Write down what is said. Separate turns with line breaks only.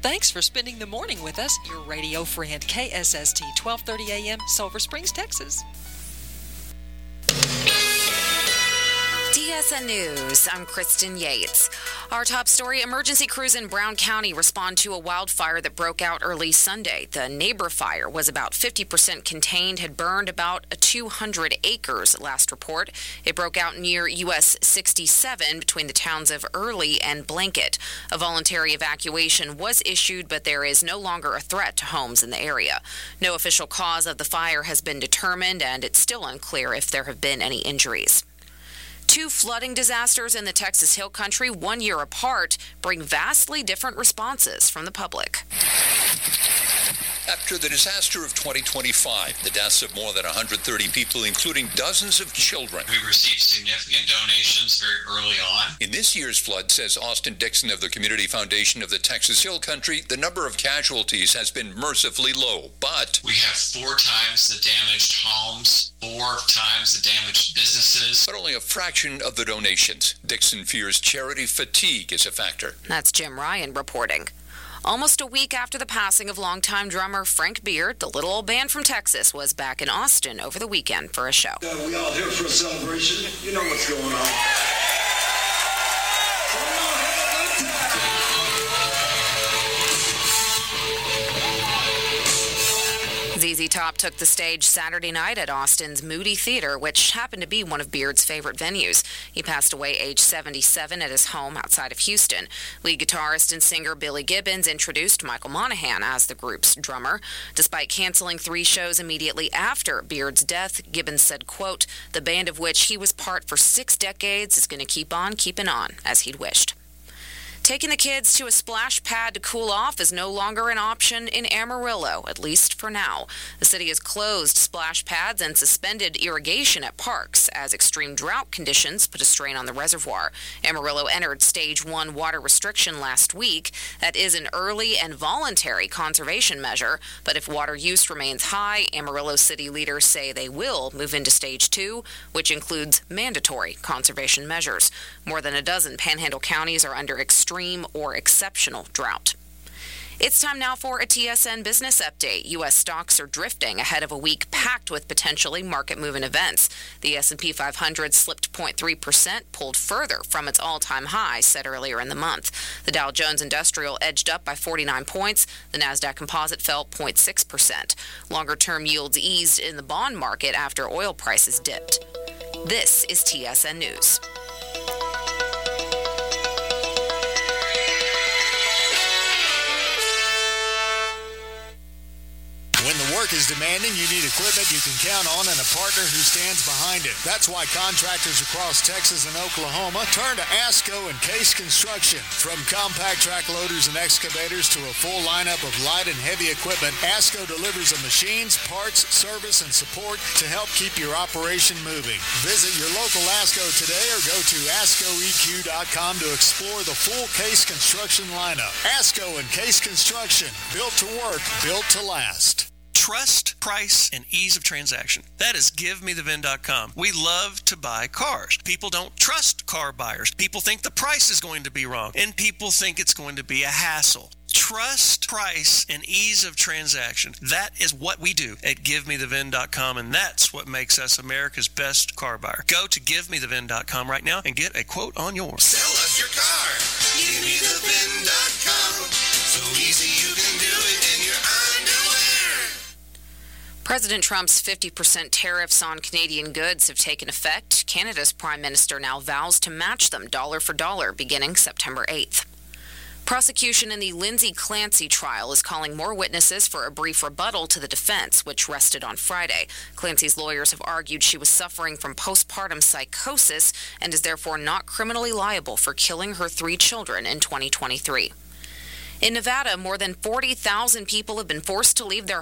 Thanks for spending the morning with us. Your radio friend, KSST 1230 AM, Silver Springs, Texas.
TSN News, I'm Kristen Yates. Our top story, emergency crews in Brown County respond to a wildfire that broke out early Sunday. The neighbor fire was about 50% contained, had burned about 200 acres, last report. It broke out near US 67 between the towns of Early and Blanket. A voluntary evacuation was issued, but there is no longer a threat to homes in the area. No official cause of the fire has been determined, and it's still unclear if there have been any injuries. Two flooding disasters in the Texas Hill Country, 1 year apart, bring vastly different responses from the public.
After the disaster of 2025, the deaths of more than 130 people, including dozens of children.
We received significant donations very early on.
In this year's flood, says Austin Dixon of the Community Foundation of the Texas Hill Country, the number of casualties has been mercifully low, but
we have 4 times the damaged homes, 4 times the damaged businesses.
But only a fraction of the donations. Dixon fears charity fatigue is a factor.
That's Jim Ryan reporting. Almost a week after the passing of longtime drummer Frank Beard, the Little Old Band from Texas was back in Austin over the weekend for a show.
We all here for a celebration. You know what's going on.
ZZ Top took the stage Saturday night at Austin's Moody Theater, which happened to be one of Beard's favorite venues. He passed away age 77 at his home outside of Houston. Lead guitarist and singer Billy Gibbons introduced Michael Monaghan as the group's drummer. Despite canceling 3 shows immediately after Beard's death, Gibbons said, quote, "The band of which he was part for 6 decades is going to keep on keeping on," as he'd wished. Taking the kids to a splash pad to cool off is no longer an option in Amarillo, at least for now. The city has closed splash pads and suspended irrigation at parks as extreme drought conditions put a strain on the reservoir. Amarillo entered Stage 1 water restriction last week. That is an early and voluntary conservation measure, but if water use remains high, Amarillo city leaders say they will move into Stage 2, which includes mandatory conservation measures. More than a dozen Panhandle counties are under extreme or exceptional drought. It's time now for a TSN business update. U.S. stocks are drifting ahead of a week packed with potentially market-moving events. The S&P 500 slipped 0.3%, pulled further from its all-time high set earlier in the month. The Dow Jones Industrial edged up by 49 points. The Nasdaq Composite fell 0.6%. Longer-term yields eased in the bond market after oil prices dipped. This is TSN News.
When the work is demanding, you need equipment you can count on and a partner who stands behind it. That's why contractors across Texas and Oklahoma turn to ASCO and Case Construction. From compact track loaders and excavators to a full lineup of light and heavy equipment, ASCO delivers the machines, parts, service, and support to help keep your operation moving. Visit your local ASCO today or go to ASCOEQ.com to explore the full Case Construction lineup. ASCO and Case Construction, built to work, built to last.
Trust, price, and ease of transaction. That is GiveMeTheVin.com. We love to buy cars. People don't trust car buyers. People think the price is going to be wrong, and people think it's going to be a hassle. Trust, price, and ease of transaction. That is what we do at GiveMeTheVin.com, and that's what makes us America's best car buyer. Go to GiveMeTheVin.com right now and get a quote on yours.
Sell us your car. GiveMeTheVin.com. So easy you can do it in your underwear.
President Trump's 50% tariffs on Canadian goods have taken effect. Canada's Prime Minister now vows to match them dollar for dollar beginning September 8th. Prosecution in the Lindsay Clancy trial is calling more witnesses for a brief rebuttal to the defense, which rested on Friday. Clancy's lawyers have argued she was suffering from postpartum psychosis and is therefore not criminally liable for killing her 3 children in 2023. In Nevada, more than 40,000 people have been forced to leave their